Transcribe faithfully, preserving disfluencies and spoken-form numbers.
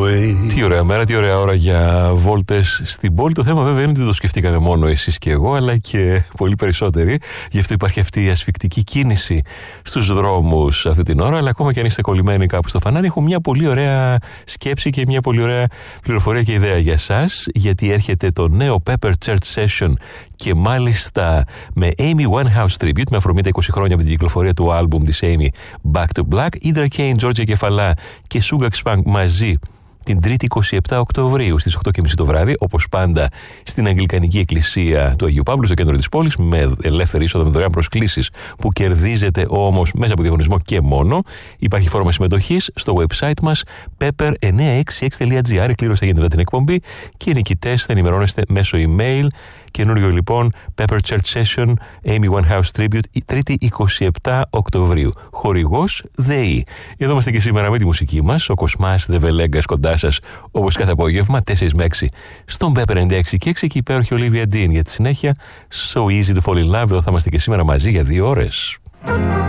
Τι ωραία μέρα, τι ωραία ώρα για βόλτες στην πόλη. Το θέμα βέβαια είναι ότι δεν το σκεφτήκαμε μόνο εσείς και εγώ, αλλά και πολύ περισσότεροι. Γι' αυτό υπάρχει αυτή η ασφικτική κίνηση στους δρόμους αυτή την ώρα. Αλλά ακόμα και αν είστε κολλημένοι κάπου στο φανάρι, έχω μια πολύ ωραία σκέψη και μια πολύ ωραία πληροφορία και ιδέα για εσάς. Γιατί έρχεται το νέο Pepper Church Session και μάλιστα με Amy Winehouse Tribute, με αφορμή τα είκοσι χρόνια από την κυκλοφορία του άλμπουμ της Amy Back to Black. Ida Kane, Georgia Κεφαλά και Sugax Punk μαζί την Τρίτη εικοστή εβδόμη Οκτωβρίου στις οκτώ και μισή το βράδυ, όπως πάντα στην Αγγλικανική Εκκλησία του Αγίου Παύλου στο κέντρο της πόλης, με ελεύθερη είσοδο, με δωρεάν προσκλήσεις που κερδίζετε όμως μέσα από διαγωνισμό και μόνο. Υπάρχει φόρμα συμμετοχής στο website μας pepper εννιακόσια εξήντα έξι τελεία gr. Η κλήρωση θα γίνεται μετά την εκπομπή και οι νικητές θα ενημερώνεστε μέσω email. Καινούριο λοιπόν Pepper Church Session Amy Winehouse Tribute η Τρίτη εικοστή εβδόμη Οκτωβρίου. Χορηγός ΔΕΗ. Εδώ είμαστε και σήμερα με τη μουσική μας. Ο Κοσμάς Δεβελέγκας κοντά σας όπως κάθε απόγευμα τέσσερα με έξι στον Pepper ενενήντα έξι και έξι και υπέροχη Olivia Dean για τη συνέχεια. So easy to fall in love. Εδώ θα είμαστε και σήμερα μαζί για δύο ώρες.